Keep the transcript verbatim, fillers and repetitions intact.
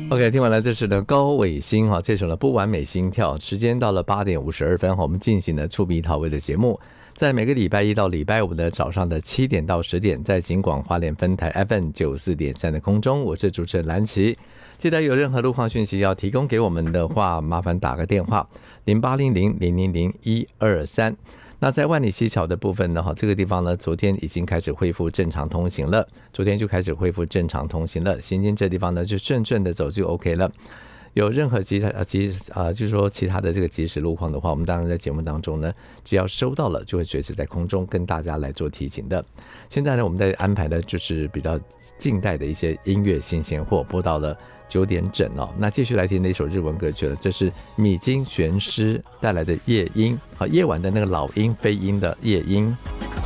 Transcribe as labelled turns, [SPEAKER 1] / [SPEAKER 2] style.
[SPEAKER 1] OK， 听完了这是呢高伟星哈，这首呢不完美心跳。时间到了八点五十二分，我们进行了触鼻桃味的节目，在每个礼拜一到礼拜五的早上的七点到十点，在警广花莲分台 F M 九四点三的空中，我是主持人蓝琦。记得有任何路况讯息要提供给我们的话，麻烦打个电话零八零零零零零一二三。那在万里溪桥的部分呢，这个地方呢，昨天已经开始恢复正常通行了，昨天就开始恢复正常通行了，行经这地方呢就顺顺的走就 OK 了。有任何其他呃及呃就是说其他的这个即时路况的话，我们当然在节目当中呢，只要收到了就会随时在空中跟大家来做提醒的。现在呢，我们在安排的就是比较近代的一些音乐新鲜货，播到了九点整哦。那继续来听的一首日文歌曲了，这是米津玄师带来的夜莺，好，夜晚的那个老鹰飞鹰的夜莺。